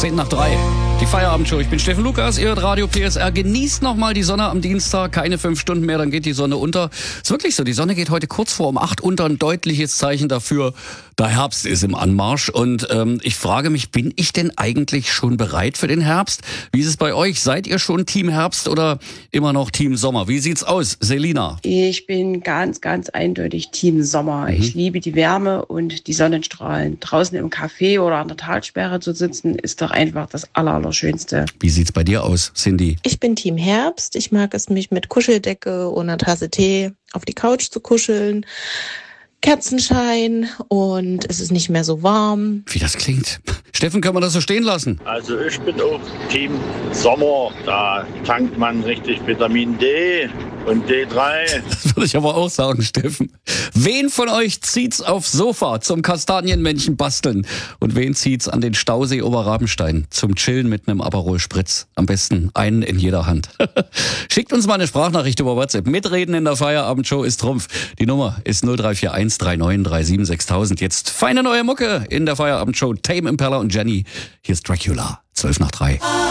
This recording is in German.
10:10. Die Feierabendshow. Ich bin Steffen Lukas, ihr hört Radio PSR. Genießt nochmal die Sonne am Dienstag. Keine 5 Stunden mehr, dann geht die Sonne unter. Ist wirklich so, die Sonne geht heute kurz vor 8 unter. Ein deutliches Zeichen dafür, der Herbst ist im Anmarsch. Und ich frage mich, bin ich denn eigentlich schon bereit für den Herbst? Wie ist es bei euch? Seid ihr schon Team Herbst oder immer noch Team Sommer? Wie sieht's aus, Selina? Ich bin ganz eindeutig Team Sommer. Ich liebe die Wärme und die Sonnenstrahlen. Draußen im Café oder an der Talsperre zu sitzen, ist doch einfach das Allerschönste. Wie sieht's bei dir aus, Cindy? Ich bin Team Herbst. Ich mag es, mich mit Kuscheldecke und einer Tasse Tee auf die Couch zu kuscheln. Kerzenschein und es ist nicht mehr so warm. Wie das klingt. Steffen, können wir das so stehen lassen? Also ich bin auch Team Sommer. Da tankt man richtig Vitamin D und D3. Das würde ich aber auch sagen, Steffen. Wen von euch zieht's aufs Sofa zum Kastanienmännchen basteln? Und wen zieht's an den Stausee Oberrabenstein zum Chillen mit einem Aperol Spritz? Am besten einen in jeder Hand. Schickt uns mal eine Sprachnachricht über WhatsApp. Mitreden in der Feierabendshow ist Trumpf. Die Nummer ist 0341 39 37 6000. Jetzt feine neue Mucke in der Feierabendshow. Tame Impala und Jenny. Hier ist Dracula. 12:03.